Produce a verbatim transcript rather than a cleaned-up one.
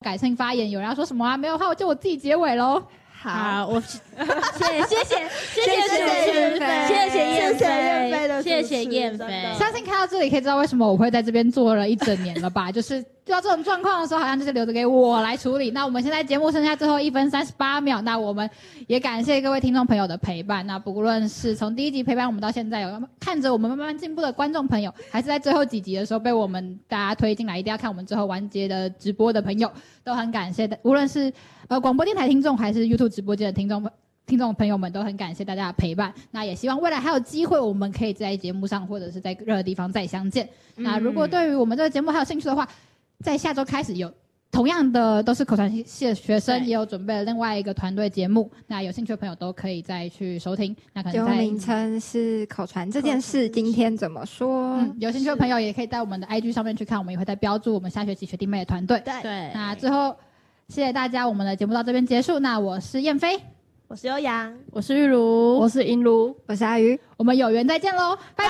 改性发言，有人要说什么啊？没有的话，我就我自己结尾喽。 好，我谢谢谢谢谢谢谢燕飞， 谢谢燕飞的， 谢谢燕飞。 相信看到这里可以知道为什么我会在这边做了一整年了吧？就是遇到这种状况的时候，好像就是留着给我来处理。那我们现在节目剩下最后一分三十八秒，那我们也感谢各位听众朋友的陪伴。那不论是从第一集陪伴我们到现在，有看着我们慢慢进步的观众朋友，还是在最后几集的时候被我们大家推进来，一定要看我们最后完结的直播的朋友，都很感谢的。无论是呃广播电台听众还是 YouTube 直播间的听众听众朋友们，都很感谢大家的陪伴。那也希望未来还有机会，我们可以在节目上或者是在任何地方再相见。嗯、那如果对于我们这个节目还有兴趣的话，在下周开始有同样的都是口传系的学生，也有准备了另外一个团队节目。那有兴趣的朋友都可以再去收听。那可能在名称是口传这件事，今天怎么说？ 嗯，有兴趣的朋友也可以在我们的 I G 上面去看，我们也会再标注我们下学期学弟妹的团队。 对， 那最后谢谢大家，我们的节目到这边结束。那我是燕飞， 我是悠扬， 我是玉茹， 我是银茹， 我是阿鱼， 我们有缘再见喽，拜拜。